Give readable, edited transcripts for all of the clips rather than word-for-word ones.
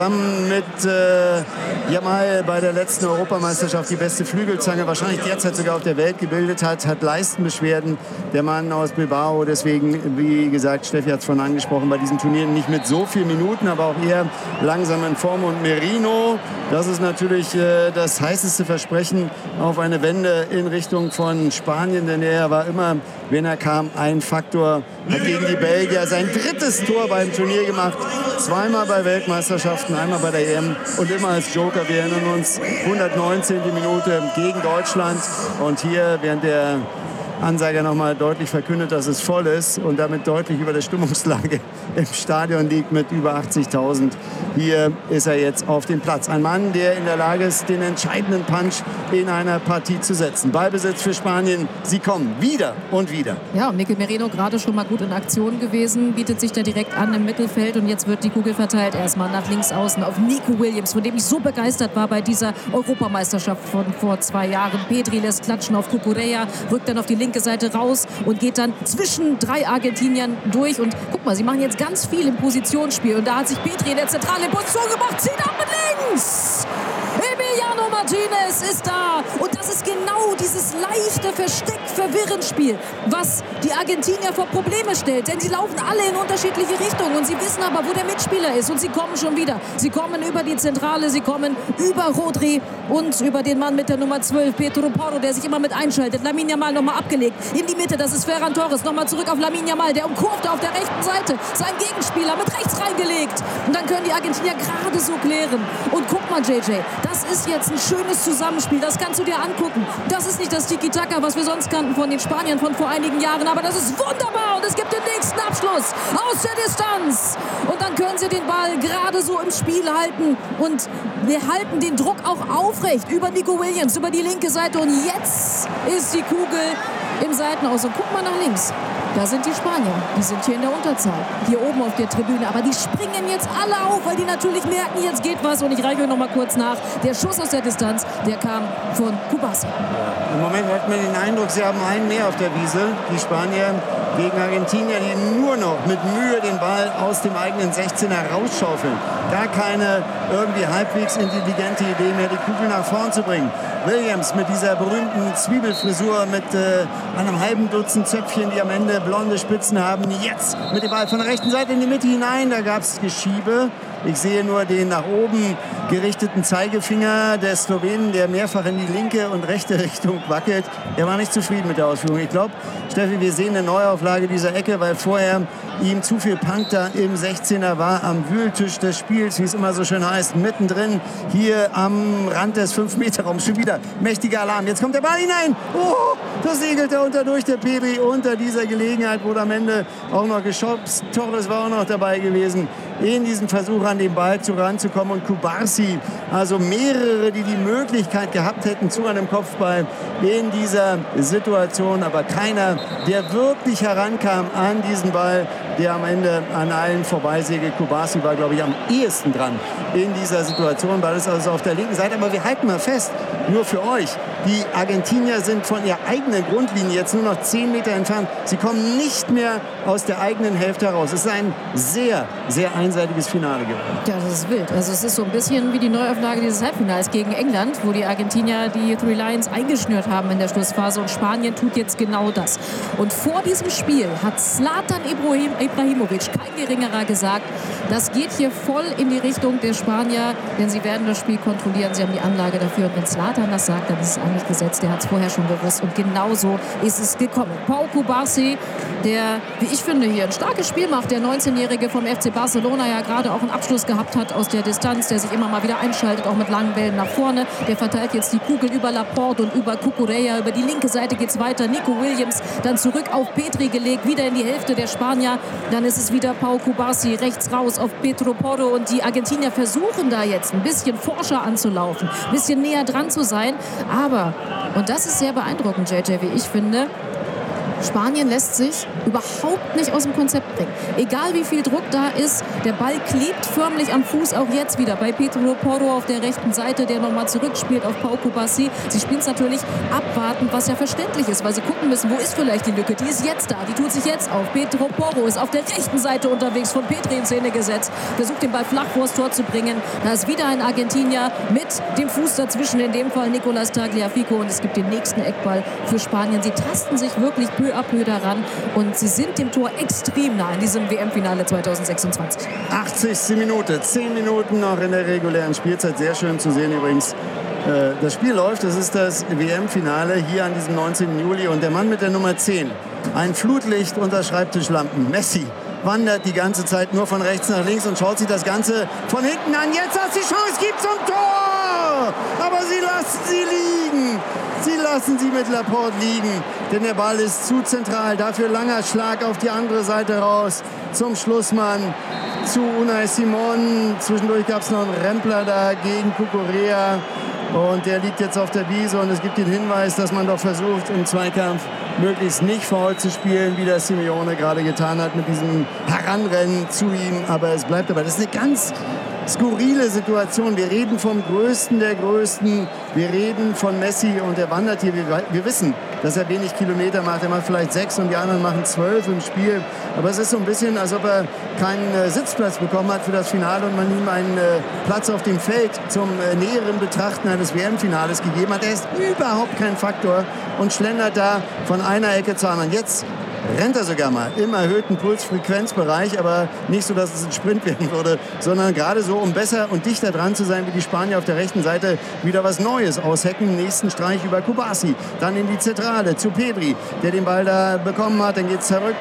Zusammen mit Yamal bei der letzten Europameisterschaft die beste Flügelzange, wahrscheinlich derzeit sogar auf der Welt gebildet hat Leistenbeschwerden, der Mann aus Bilbao. Deswegen, wie gesagt, Steffi hat es vorhin angesprochen, bei diesen Turnieren nicht mit so vielen Minuten, aber auch eher langsam in Form. Und Merino, das ist natürlich das heißeste Versprechen auf eine Wende in Richtung von Spanien, denn er war immer, wenn er kam, ein Faktor, hat gegen die Belgier sein 3. Tor beim Turnier gemacht, 2-mal bei Weltmeisterschaften, einmal bei der EM und immer als Joker. Wir erinnern uns, 119. Minute gegen Deutschland und hier während der Ansager nochmal deutlich verkündet, dass es voll ist und damit deutlich über der Stimmungslage im Stadion liegt mit über 80.000. Hier ist er jetzt auf dem Platz. Ein Mann, der in der Lage ist, den entscheidenden Punch in einer Partie zu setzen. Ballbesitz für Spanien. Sie kommen wieder und wieder. Ja, und Mikel Merino gerade schon mal gut in Aktion gewesen, bietet sich da direkt an im Mittelfeld und jetzt wird die Kugel verteilt. Erstmal nach links außen auf Nico Williams, von dem ich so begeistert war bei dieser Europameisterschaft von vor 2 Jahren. Pedri lässt klatschen auf Cucurella, rückt dann auf die linke Seite raus und geht dann zwischen 3 Argentiniern durch. Und guck mal, sie machen jetzt ganz viel im Positionsspiel. Und da hat sich Pedri in der zentralen Position gemacht, zieht ab mit links. Emiliano Martinez ist da. Und das ist genau dieses leichte Versteck-Verwirren-Spiel, was die Argentinier vor Probleme stellt. Denn sie laufen alle in unterschiedliche Richtungen. Und sie wissen aber, wo der Mitspieler ist. Und sie kommen schon wieder. Sie kommen über die Zentrale, sie kommen über Rodri und über den Mann mit der Nummer 12, Pedro Porro, der sich immer mit einschaltet. Lamine Yamal nochmal abgelegt. In die Mitte, das ist Ferran Torres. Nochmal zurück auf Lamine Yamal, der umkurvte auf der rechten Seite. Sein Gegenspieler mit rechts reingelegt. Und dann können die Argentinier gerade so klären. Und guck mal, JJ, das ist jetzt ein schönes Zusammenspiel. Das kannst du dir angucken. Das ist nicht das Tiki-Taka, was wir sonst kannten von den Spaniern von vor einigen Jahren. Aber das ist wunderbar. Und es gibt den nächsten Abschluss aus der Distanz. Und dann können sie den Ball gerade so im Spiel halten. Und wir halten den Druck auch aufrecht über Nico Williams, über die linke Seite. Und jetzt ist die Kugel im Seitenaus. Und guck mal nach links. Da sind die Spanier. Die sind hier in der Unterzahl. Hier oben auf der Tribüne. Aber die springen jetzt alle auf, weil die natürlich merken, jetzt geht was. Und ich reiche euch noch mal kurz nach. Der Schuss aus der Distanz, der kam von Kubasi. Im Moment hat man den Eindruck, sie haben einen mehr auf der Wiese. Die Spanier gegen Argentinier, die nur noch mit Mühe den Ball aus dem eigenen 16er rausschaufeln. Gar keine irgendwie halbwegs intelligente Idee mehr, die Kugel nach vorn zu bringen. Williams mit dieser berühmten Zwiebelfrisur mit einem halben Dutzend Zöpfchen, die am Ende blonde Spitzen haben. Jetzt mit dem Ball von der rechten Seite in die Mitte hinein. Da gab es Geschiebe. Ich sehe nur den nach oben gerichteten Zeigefinger des Slowenen, der mehrfach in die linke und rechte Richtung wackelt. Er war nicht zufrieden mit der Ausführung. Ich glaube, Steffi, wir sehen eine Neuauflage dieser Ecke, weil vorher ihm zu viel Punk da im 16er war, am Wühltisch des Spiels, wie es immer so schön heißt, mittendrin, hier am Rand des 5-Meter-Raums. Schon wieder mächtiger Alarm. Jetzt kommt der Ball hinein. Oh, da segelt er durch der Pedri unter dieser Gelegenheit, wurde am Ende auch noch geschubst. Torres war auch noch dabei gewesen in diesem Versuch, an den Ball ranzukommen. Und Cubarsi, also mehrere, die die Möglichkeit gehabt hätten zu einem Kopfball in dieser Situation, aber keiner, der wirklich herankam an diesen Ball, der am Ende an allen vorbeisegelt. Cubarsi war, glaube ich, am ehesten dran in dieser Situation, weil es also auf der linken Seite, aber wir halten mal fest, nur für euch, die Argentinier sind von ihrer eigenen Grundlinie jetzt nur noch 10 Meter entfernt. Sie kommen nicht mehr aus der eigenen Hälfte heraus. Es ist ein sehr, sehr einseitiges Finale geworden. Ja, das ist wild. Also es ist so ein bisschen wie die Neuauflage dieses Halbfinals gegen England, wo die Argentinier die Three Lions eingeschnürt haben in der Schlussphase und Spanien tut jetzt genau das. Und vor diesem Spiel hat Zlatan Ibrahimovic, kein geringerer, gesagt, das geht hier voll in die Richtung der Spanier, denn sie werden das Spiel kontrollieren, sie haben die Anlage dafür. Und wenn Zlatan das sagt, dann ist es eigentlich gesetzt, der hat es vorher schon gewusst und genauso ist es gekommen. Pau Cubarsi, der, wie ich finde, hier ein starkes Spiel macht, der 19-Jährige vom FC Barcelona, ja gerade auch einen Abschluss gehabt hat aus der Distanz, der sich immer mal wieder einschaltet, auch mit langen Bällen nach vorne. Der verteilt jetzt die Kugel über Laporte und über Cucurella. Über die linke Seite geht es weiter. Nico Williams dann zurück auf Pedri gelegt, wieder in die Hälfte der Spanier. Dann ist es wieder Pau Cubarsi rechts raus auf Pedro Porro und die Argentinier versuchen da jetzt ein bisschen forscher anzulaufen, ein bisschen näher dran zu sein. Aber, und das ist sehr beeindruckend, JJ, wie ich finde, Spanien lässt sich überhaupt nicht aus dem Konzept bringen. Egal wie viel Druck da ist, der Ball klebt förmlich am Fuß, auch jetzt wieder bei Pedro Porro auf der rechten Seite, der nochmal zurückspielt auf Pau Kubasi. Sie spielen es natürlich abwartend, was ja verständlich ist, weil sie gucken müssen, wo ist vielleicht die Lücke. Die ist jetzt da, die tut sich jetzt auf. Pedro Porro ist auf der rechten Seite unterwegs, von Pedri in Szene gesetzt. Versucht den Ball flach vors Tor zu bringen. Da ist wieder ein Argentinier mit dem Fuß dazwischen, in dem Fall Nicolas Tagliafico, und es gibt den nächsten Eckball für Spanien. Sie tasten sich wirklich peu à peu daran und sie sind dem Tor extrem nah in diesem WM-Finale 2026. 80. Minute, 10 Minuten noch in der regulären Spielzeit. Sehr schön zu sehen übrigens. Das Spiel läuft, das ist das WM-Finale hier an diesem 19. Juli und der Mann mit der Nummer 10, ein Flutlicht unter Schreibtischlampen, Messi, wandert die ganze Zeit nur von rechts nach links und schaut sich das Ganze von hinten an. Jetzt hat sie Chance, gibt zum Tor! Aber sie lassen sie liegen. Sie lassen sie mit Laporte liegen, denn der Ball ist zu zentral. Dafür langer Schlag auf die andere Seite raus zum Schlussmann, zu Unai Simon. Zwischendurch gab es noch einen Rempler da gegen Cucurella. Und der liegt jetzt auf der Wiese und es gibt den Hinweis, dass man doch versucht, im Zweikampf möglichst nicht faul zu spielen, wie das Simeone gerade getan hat mit diesem Heranrennen zu ihm. Aber es bleibt dabei. Das ist eine ganz skurrile Situation. Wir reden vom Größten der Größten. Wir reden von Messi und er wandert hier. Wir wissen, dass er wenig Kilometer macht. Er macht vielleicht 6 und die anderen machen 12 im Spiel. Aber es ist so ein bisschen, als ob er keinen Sitzplatz bekommen hat für das Finale und man ihm einen Platz auf dem Feld zum näheren Betrachten eines WM-Finales gegeben hat. Er ist überhaupt kein Faktor und schlendert da von einer Ecke zur anderen. Jetzt rennt er sogar mal im erhöhten Pulsfrequenzbereich, aber nicht so, dass es ein Sprint werden würde, sondern gerade so, um besser und dichter dran zu sein wie die Spanier auf der rechten Seite, wieder was Neues aushecken. Nächsten Streich über Kubasi, dann in die Zentrale zu Pedri, der den Ball da bekommen hat. Dann geht es zurück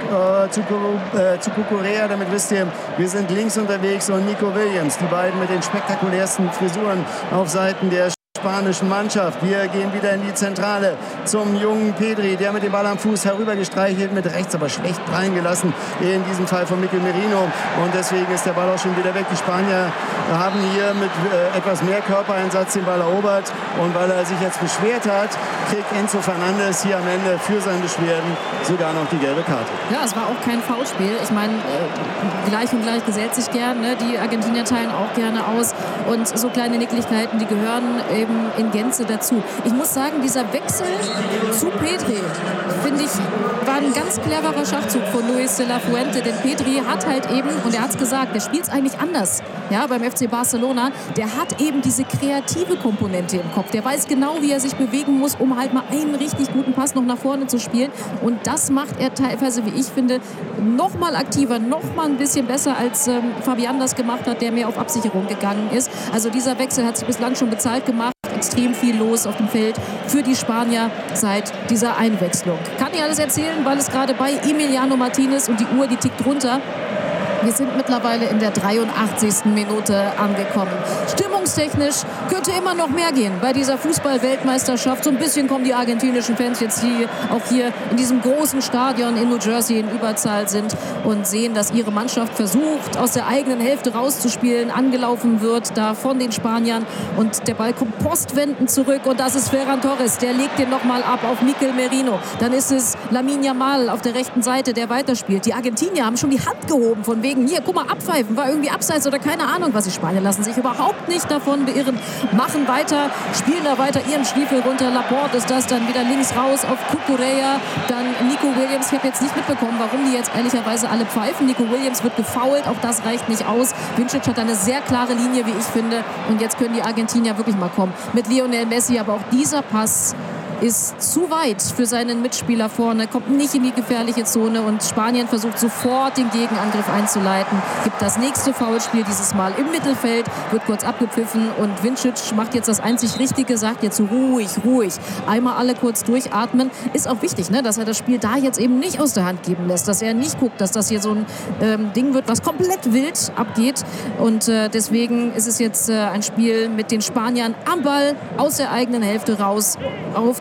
zu Cucurella. Damit wisst ihr, wir sind links unterwegs und Nico Williams, die beiden mit den spektakulärsten Frisuren auf Seiten der spanischen Mannschaft. Wir gehen wieder in die Zentrale zum jungen Pedri, der mit dem Ball am Fuß herübergestreichelt, mit rechts aber schlecht reingelassen, in diesem Fall von Mikel Merino, und deswegen ist der Ball auch schon wieder weg. Die Spanier haben hier mit etwas mehr Körpereinsatz den Ball erobert, und weil er sich jetzt beschwert hat, kriegt Enzo Fernandes hier am Ende für seine Beschwerden sogar noch die gelbe Karte. Ja, es war auch kein Foulspiel. Ich meine, gleich und gleich gesellt sich gern, ne? Die Argentinier teilen auch gerne aus, und so kleine Nicklichkeiten, die gehören eben in Gänze dazu. Ich muss sagen, dieser Wechsel zu Pedri, finde ich, war ein ganz cleverer Schachzug von Luis de la Fuente, denn Pedri hat halt eben, und er hat es gesagt, der spielt es eigentlich anders, ja, beim FC Barcelona, der hat eben diese kreative Komponente im Kopf, der weiß genau, wie er sich bewegen muss, um halt mal einen richtig guten Pass noch nach vorne zu spielen, und das macht er teilweise, wie ich finde, noch mal aktiver, noch mal ein bisschen besser, als Fabian das gemacht hat, der mehr auf Absicherung gegangen ist. Also dieser Wechsel hat sich bislang schon bezahlt gemacht. Extrem viel los auf dem Feld für die Spanier seit dieser Einwechslung. Kann ich alles erzählen, weil es gerade bei Emiliano Martinez, und die Uhr, die tickt runter. Wir sind mittlerweile in der 83. Minute angekommen. Stimmungstechnisch könnte immer noch mehr gehen bei dieser Fußball-Weltmeisterschaft. So ein bisschen kommen die argentinischen Fans jetzt auch hier in diesem großen Stadion in New Jersey in Überzahl sind und sehen, dass ihre Mannschaft versucht, aus der eigenen Hälfte rauszuspielen, angelaufen wird da von den Spaniern, und der Ball kommt postwendend zurück, und das ist Ferran Torres, der legt den nochmal ab auf Mikel Merino. Dann ist es Lamine Yamal auf der rechten Seite, der weiterspielt. Die Argentinier haben schon die Hand gehoben von wegen, hier, guck mal, abpfeifen, war irgendwie abseits oder keine Ahnung was. Die Spanier lassen sich überhaupt nicht davon beirren, machen weiter, spielen da weiter ihren Stiefel runter. Laporte ist das, dann wieder links raus auf Cucurella, dann Nico Williams. Ich habe jetzt nicht mitbekommen, warum die jetzt ehrlicherweise alle pfeifen. Nico Williams wird gefoult, auch das reicht nicht aus. Vincic hat eine sehr klare Linie, wie ich finde, und jetzt können die Argentinier wirklich mal kommen mit Lionel Messi, aber auch dieser Pass ist zu weit für seinen Mitspieler vorne, kommt nicht in die gefährliche Zone, und Spanien versucht sofort den Gegenangriff einzuleiten, gibt das nächste Foulspiel, dieses Mal im Mittelfeld, wird kurz abgepfiffen, und Vincic macht jetzt das einzig Richtige, sagt jetzt ruhig, einmal alle kurz durchatmen. Ist auch wichtig, ne, dass er das Spiel da jetzt eben nicht aus der Hand geben lässt, dass er nicht guckt, dass das hier so ein Ding wird, was komplett wild abgeht, und deswegen ist es jetzt ein Spiel mit den Spaniern am Ball, aus der eigenen Hälfte raus, auf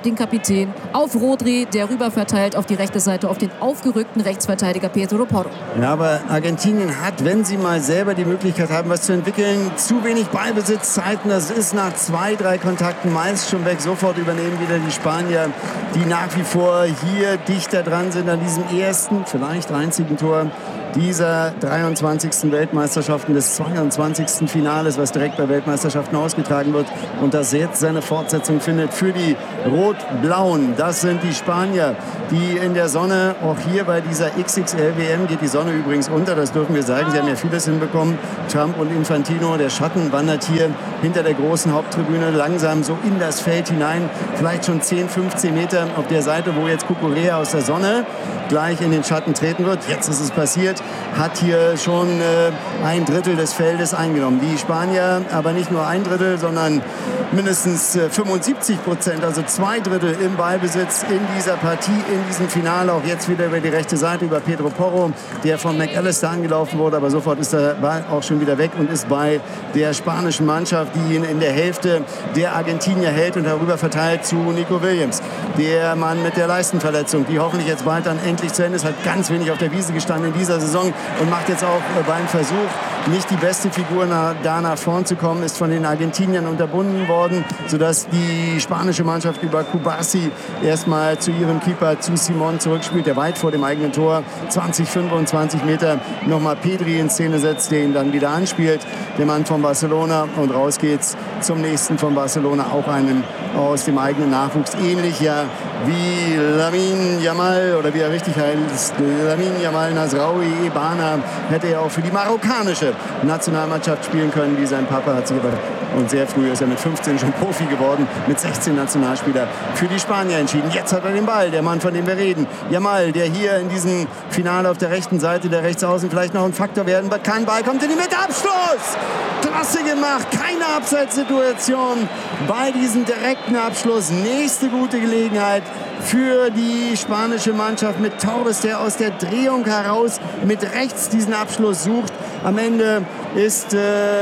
den Kapitän, auf Rodri, der rüber verteilt auf die rechte Seite, auf den aufgerückten Rechtsverteidiger Pedro Porro. Ja, aber Argentinien hat, wenn sie mal selber die Möglichkeit haben, was zu entwickeln, zu wenig Ballbesitzzeiten. Das ist nach 2, 3 Kontakten meist schon weg. Sofort übernehmen wieder die Spanier, die nach wie vor hier dichter dran sind an diesem ersten, vielleicht einzigen Tor dieser 23. Weltmeisterschaften, des 22. Finales, was direkt bei Weltmeisterschaften ausgetragen wird und das jetzt seine Fortsetzung findet für die Rot-Blauen. Das sind die Spanier, die in der Sonne, auch hier bei dieser XXL-WM geht die Sonne übrigens unter, das dürfen wir sagen, sie haben ja vieles hinbekommen. Trump und Infantino, der Schatten wandert hier hinter der großen Haupttribüne langsam so in das Feld hinein, vielleicht schon 10, 15 Meter auf der Seite, wo jetzt Cucurella aus der Sonne gleich in den Schatten treten wird. Jetzt ist es passiert, hat hier schon ein Drittel des Feldes eingenommen. Die Spanier aber nicht nur ein Drittel, sondern mindestens 75%, also 2 Drittel im Ballbesitz in dieser Partie, in diesem Finale. Auch jetzt wieder über die rechte Seite, über Pedro Porro, der von McAllister angelaufen wurde, aber sofort ist der Ball auch schon wieder weg und ist bei der spanischen Mannschaft, die ihn in der Hälfte der Argentinier hält und darüber verteilt zu Nico Williams. Der Mann mit der Leistenverletzung, die hoffentlich jetzt bald dann endlich zu Ende ist, hat ganz wenig auf der Wiese gestanden in dieser Saison und macht jetzt auch beim Versuch, nicht die beste Figur da nach vorn zu kommen, ist von den Argentiniern unterbunden worden, sodass die spanische Mannschaft über Kubasi erstmal zu ihrem Keeper, zu Simon zurückspielt, der weit vor dem eigenen Tor 20, 25 Meter nochmal Pedri in Szene setzt, der ihn dann wieder anspielt, der Mann von Barcelona, und raus geht's zum nächsten von Barcelona, auch einen aus dem eigenen Nachwuchs, ähnlich ja wie Lamine Yamal, oder wie er richtig heißt, Lamine Yamal Nasraoui Ebana, hätte er auch für die marokkanische Nationalmannschaft spielen können, wie sein Papa, hat sich aber, und sehr früh ist er mit 15 schon Profi geworden, mit 16 Nationalspieler für die Spanier entschieden. Jetzt hat er den Ball, der Mann, von dem wir reden. Yamal, der hier in diesem Finale auf der rechten Seite, der Rechtsaußen vielleicht noch ein Faktor werden kann. Ball kommt in die Mitte, Abschluss! Klasse gemacht, keine Abseitssituation bei diesem direkten Abschluss. Nächste gute Gelegenheit für die spanische Mannschaft mit Torres, der aus der Drehung heraus mit rechts diesen Abschluss sucht. Am Ende ist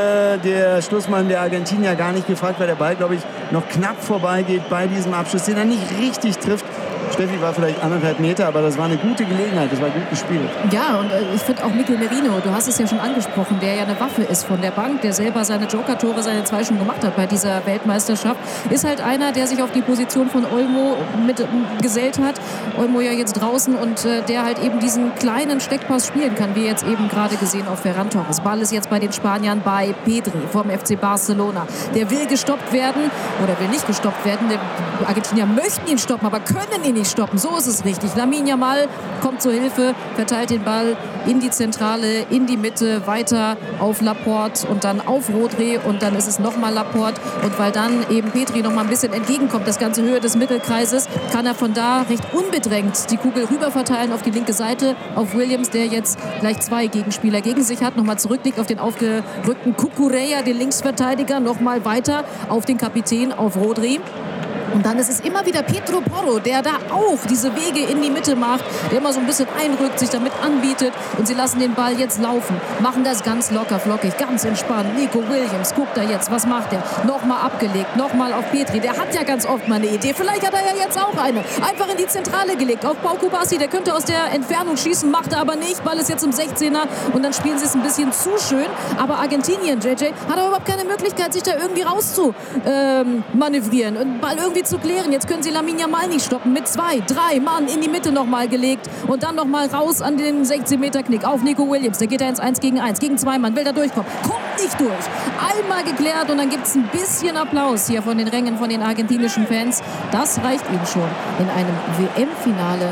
der Schlussmann der Argentinier gar nicht gefragt, weil der Ball, glaube ich, noch knapp vorbeigeht bei diesem Abschluss, den er nicht richtig trifft. Steffi war vielleicht 1,5 Meter, aber das war eine gute Gelegenheit, das war gut gespielt. Ja, und ich finde auch Mikel Merino, du hast es ja schon angesprochen, der ja eine Waffe ist von der Bank, der selber seine Joker-Tore, seine 2 schon gemacht hat bei dieser Weltmeisterschaft, ist halt einer, der sich auf die Position von Olmo mit gesellt hat. Olmo ja jetzt draußen und der halt eben diesen kleinen Steckpass spielen kann, wie jetzt eben gerade gesehen auf Ferran Torres. Ball ist jetzt bei den Spaniern bei Pedri vom FC Barcelona. Der will gestoppt werden oder will nicht gestoppt werden. Die Argentinier möchten ihn stoppen, aber können ihn nicht stoppen. So ist es richtig. Lamine Yamal kommt zur Hilfe, verteilt den Ball in die Zentrale, in die Mitte, weiter auf Laporte und dann auf Rodri und dann ist es nochmal Laporte. Und weil dann eben Pedri noch mal ein bisschen entgegenkommt, das ganze Höhe des Mittelkreises, kann er von da recht unbedrängt die Kugel rüber verteilen auf die linke Seite, auf Williams, der jetzt gleich 2 Gegenspieler gegen sich hat, nochmal zurückliegt auf den aufgerückten Cucurella, den Linksverteidiger, nochmal weiter auf den Kapitän, auf Rodri. Und dann ist es immer wieder Pedro Porro, der da auch diese Wege in die Mitte macht, der immer so ein bisschen einrückt, sich damit anbietet. Und sie lassen den Ball jetzt laufen, machen das ganz locker, flockig, ganz entspannt. Nico Williams, guckt da jetzt, was macht er? Nochmal abgelegt, nochmal auf Petri. Der hat ja ganz oft mal eine Idee. Vielleicht hat er ja jetzt auch eine. Einfach in die Zentrale gelegt, auf Pau Kubasi. Der könnte aus der Entfernung schießen, macht er aber nicht. Ball ist jetzt im 16er und dann spielen sie es ein bisschen zu schön. Aber Argentinien, JJ, hat aber überhaupt keine Möglichkeit, sich da irgendwie raus zu manövrieren und Ball irgendwie zu klären. Jetzt können sie Lamine Yamal nicht stoppen. Mit 2, 3 Mann in die Mitte nochmal gelegt und dann nochmal raus an den 16-Meter-Knick auf Nico Williams. Der geht da ins 1 gegen 1. Gegen 2 Mann will da durchkommen. Kommt nicht durch. Einmal geklärt und dann gibt es ein bisschen Applaus hier von den Rängen von den argentinischen Fans. Das reicht ihnen schon in einem WM-Finale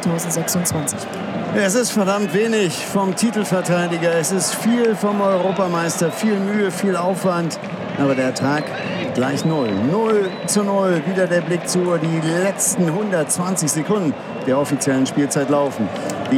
2026. Es ist verdammt wenig vom Titelverteidiger. Es ist viel vom Europameister. Viel Mühe, viel Aufwand. Aber der Ertrag gleich 0. 0:0. Wieder der Blick zu die letzten 120 Sekunden der offiziellen Spielzeit laufen.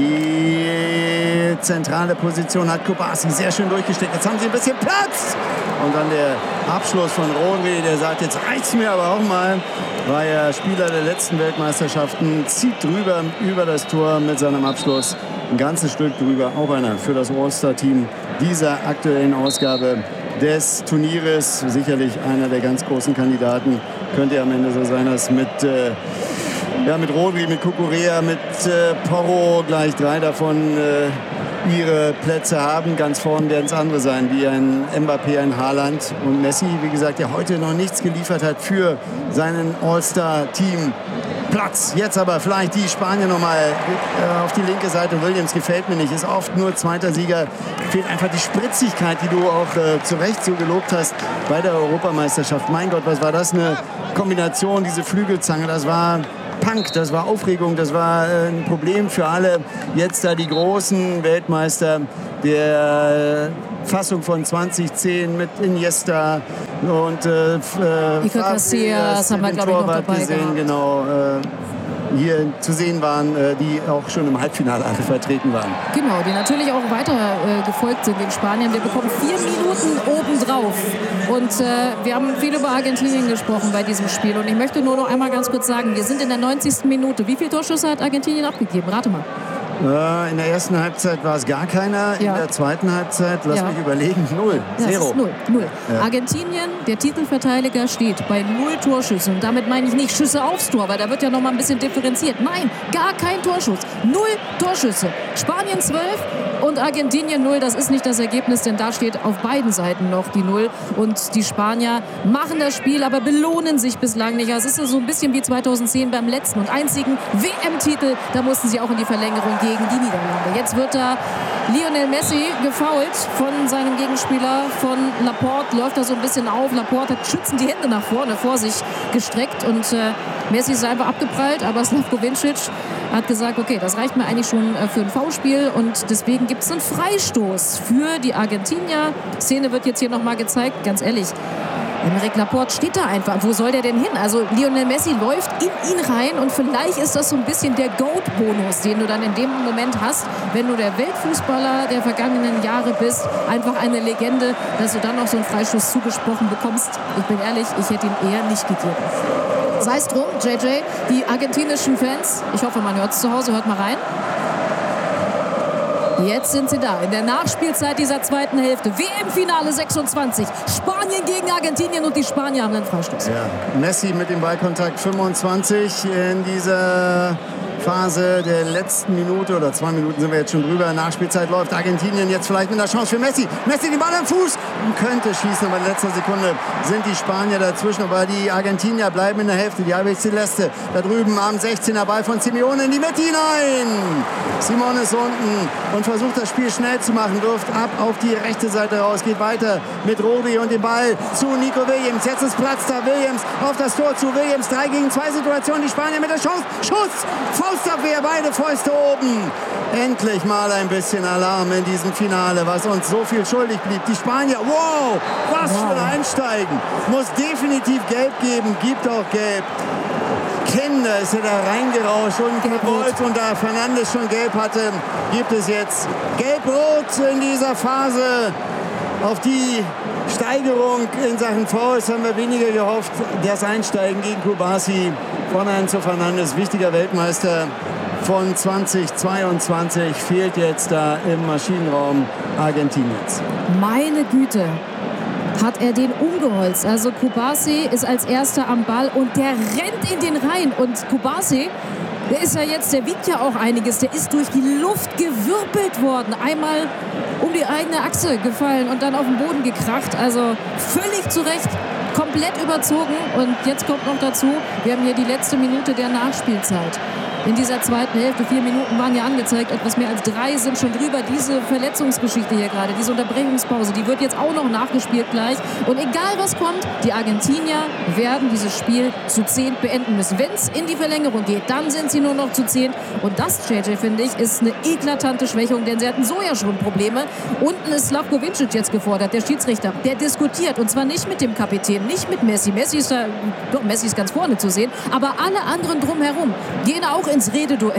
Die zentrale Position hat Kubasi sehr schön durchgesteckt. Jetzt haben sie ein bisschen Platz. Und dann der Abschluss von Rodri, der sagt, jetzt reicht's mir aber auch mal. War ja Spieler der letzten Weltmeisterschaften, zieht drüber über das Tor mit seinem Abschluss. Ein ganzes Stück drüber. Auch einer für das All-Star-Team dieser aktuellen Ausgabe des Turnieres. Sicherlich einer der ganz großen Kandidaten. Könnte ja am Ende so sein, dass mit Rodri, mit Cucurella, mit Porro gleich 3 davon ihre Plätze haben. Ganz vorn werden es andere sein, wie ein Mbappé, ein Haaland und Messi, wie gesagt, der heute noch nichts geliefert hat für seinen All-Star-Team. Platz. Jetzt aber vielleicht die Spanier nochmal auf die linke Seite. Williams gefällt mir nicht, ist oft nur zweiter Sieger. Fehlt einfach die Spritzigkeit, die du auch zu Recht so gelobt hast bei der Europameisterschaft. Mein Gott, was war das eine Kombination, diese Flügelzange, das war Punk, das war Aufregung, das war ein Problem für alle. Jetzt da die großen Weltmeister der Fassung von 2010 mit Iniesta und Iker Casillas haben wir, glaube ich, noch dabei gesehen, genau, hier zu sehen waren, die auch schon im Halbfinale alle vertreten waren. Genau, die natürlich auch weiter gefolgt sind den Spaniern. Wir bekommen 4 Minuten obendrauf. Und wir haben viel über Argentinien gesprochen bei diesem Spiel. Und ich möchte nur noch einmal ganz kurz sagen, wir sind in der 90. Minute. Wie viele Torschüsse hat Argentinien abgegeben? Rate mal. In der ersten Halbzeit war es gar keiner. Ja. In der zweiten Halbzeit, lass mich überlegen, 0. Zero. 0. Ja. Argentinien, der Titelverteidiger, steht bei 0 Torschüssen. Und damit meine ich nicht Schüsse aufs Tor, weil da wird ja noch mal ein bisschen differenziert. Nein, gar kein Torschuss. 0 Torschüsse. Spanien 12 und Argentinien 0. Das ist nicht das Ergebnis, denn da steht auf beiden Seiten noch die 0. Und die Spanier machen das Spiel, aber belohnen sich bislang nicht. Es ist so ein bisschen wie 2010 beim letzten und einzigen WM-Titel. Da mussten sie auch in die Verlängerung gehen. Gegen die Niederlande. Jetzt wird da Lionel Messi gefoult von seinem Gegenspieler, von Laporte. Läuft da so ein bisschen auf. Laporte hat schützend die Hände nach vorne vor sich gestreckt und Messi ist einfach abgeprallt, aber Slavko Vincic hat gesagt, okay, das reicht mir eigentlich schon für ein Foulspiel und deswegen gibt es einen Freistoß für die Argentinier. Die Szene wird jetzt hier nochmal gezeigt, ganz ehrlich. Aymeric Laporte steht da einfach. Wo soll der denn hin? Also Lionel Messi läuft in ihn rein und vielleicht ist das so ein bisschen der GOAT-Bonus, den du dann in dem Moment hast, wenn du der Weltfußballer der vergangenen Jahre bist, einfach eine Legende, dass du dann noch so einen Freistoß zugesprochen bekommst. Ich bin ehrlich, ich hätte ihn eher nicht gegeben. Sei es drum, JJ, die argentinischen Fans, ich hoffe, man hört es zu Hause, hört mal rein. Jetzt sind sie da, in der Nachspielzeit dieser zweiten Hälfte. WM-Finale 26, Spanien gegen Argentinien und die Spanier haben einen Freistoß. Ja, Messi mit dem Ballkontakt 25 in dieser Phase der letzten Minute oder 2 Minuten sind wir jetzt schon drüber. Nachspielzeit läuft. Argentinien jetzt vielleicht mit einer Chance für Messi. Messi den Ball am Fuß und könnte schießen, aber in letzter Sekunde sind die Spanier dazwischen. Aber die Argentinier bleiben in der Hälfte. Die Albi Celeste da drüben am 16er Ball von Simeone in die Mitte hinein. Simone ist unten und versucht das Spiel schnell zu machen. Wirft ab auf die rechte Seite raus. Geht weiter mit Rodri und den Ball zu Nico Williams. Jetzt ist Platz da. Williams auf das Tor zu Williams. 3 gegen 2 Situation. Die Spanier mit der Chance. Schuss. Faustabwehr. Beide Fäuste oben. Endlich mal ein bisschen Alarm in diesem Finale, was uns so viel schuldig blieb. Die Spanier, wow, was für ein Einsteigen. Muss definitiv Gelb geben. Gibt auch Gelb. Kinder ist er da reingerauscht und gewollt und da Fernandes schon gelb hatte, gibt es jetzt Gelb-Rot in dieser Phase. Auf die Steigerung in Sachen Fouls haben wir weniger gehofft. Das Einsteigen gegen Kubasi von Enzo Fernandes, wichtiger Weltmeister von 2022, fehlt jetzt da im Maschinenraum Argentiniens. Meine Güte. Hat er den umgeholzt. Also Kubasi ist als Erster am Ball und der rennt in den Reihen. Und Kubasi, der ist ja jetzt, der wiegt ja auch einiges. Der ist durch die Luft gewirbelt worden. Einmal um die eigene Achse gefallen und dann auf den Boden gekracht. Also völlig zu Recht, komplett überzogen. Und jetzt kommt noch dazu, wir haben hier die letzte Minute der Nachspielzeit. In dieser zweiten Hälfte, 4 Minuten waren ja angezeigt, etwas mehr als 3 sind schon drüber. Diese Verletzungsgeschichte hier gerade, diese Unterbrechungspause, die wird jetzt auch noch nachgespielt gleich. Und egal was kommt, die Argentinier werden dieses Spiel zu 10 beenden müssen. Wenn es in die Verlängerung geht, dann sind sie nur noch zu 10. Und das, JJ, finde ich, ist eine eklatante Schwächung, denn sie hatten so ja schon Probleme. Unten ist Slavko Vincic jetzt gefordert, der Schiedsrichter. Der diskutiert, und zwar nicht mit dem Kapitän, nicht mit Messi. Messi ist da, doch, Messi ist ganz vorne zu sehen. Aber alle anderen drumherum gehen auch ins Rededuell.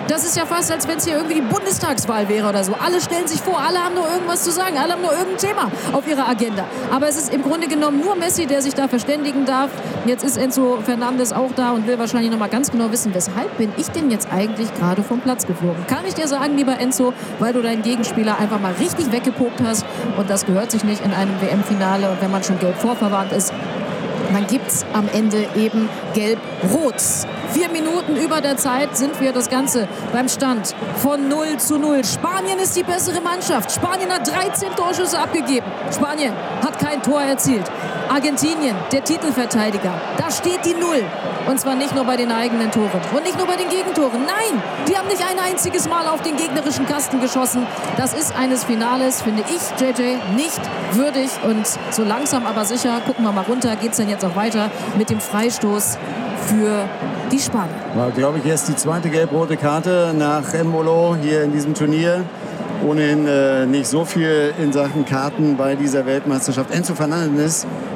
Das ist ja fast, als wenn es hier irgendwie die Bundestagswahl wäre oder so. Alle stellen sich vor, alle haben nur irgendwas zu sagen, alle haben nur irgendein Thema auf ihrer Agenda. Aber es ist im Grunde genommen nur Messi, der sich da verständigen darf. Jetzt ist Enzo Fernandes auch da und will wahrscheinlich noch mal ganz genau wissen, weshalb bin ich denn jetzt eigentlich gerade vom Platz geflogen? Kann ich dir sagen, lieber Enzo, weil du deinen Gegenspieler einfach mal richtig weggepokt hast und das gehört sich nicht in einem WM-Finale. Und wenn man schon gelb vorverwarnt ist, dann gibt es am Ende eben Gelb-Rot. 4 Minuten über der Zeit sind wir das Ganze beim Stand von 0:0. Spanien ist die bessere Mannschaft. Spanien hat 13 Torschüsse abgegeben. Spanien hat kein Tor erzielt. Argentinien, der Titelverteidiger, da steht die 0. Und zwar nicht nur bei den eigenen Toren und nicht nur bei den Gegentoren. Nein, die haben nicht ein einziges Mal auf den gegnerischen Kasten geschossen. Das ist eines Finales, finde ich, JJ, nicht würdig. Und so langsam aber sicher, gucken wir mal runter, geht es dann jetzt auch weiter mit dem Freistoß für die Spanier. War, glaube ich, erst die zweite gelb-rote Karte nach Embolo hier in diesem Turnier. Ohnehin nicht so viel in Sachen Karten bei dieser Weltmeisterschaft. Enzo Fernandes